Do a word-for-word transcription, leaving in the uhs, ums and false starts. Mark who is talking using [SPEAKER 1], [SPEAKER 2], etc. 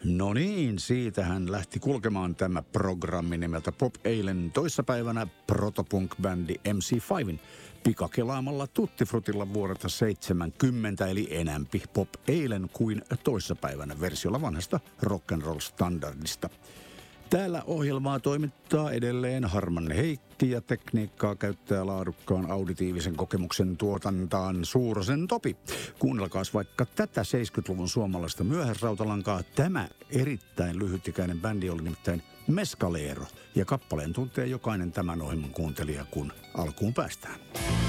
[SPEAKER 1] No niin, siitähän lähti kulkemaan tämä programmi nimeltä Pop eilen toissapäivänä protopunk-bändi M C fiven pikakelaamalla Tuttifrutilla vuodelta seitsemänkymmentä, eli enämpi Pop eilen kuin toissapäivänä versiolla vanhasta rock'n'roll-standardista. Täällä ohjelmaa toimittaa edelleen Harman Heikki ja tekniikkaa käyttää laadukkaan auditiivisen kokemuksen tuotantaan Suurosen Topi. Kuunnelkaas vaikka tätä seitsemänkymmentäluvun suomalaista myöhäisrautalankaa. Tämä erittäin lyhytikäinen bändi oli nimittäin Mescalero, ja kappaleen tuntee jokainen tämän ohjelman kuuntelija, kun alkuun päästään.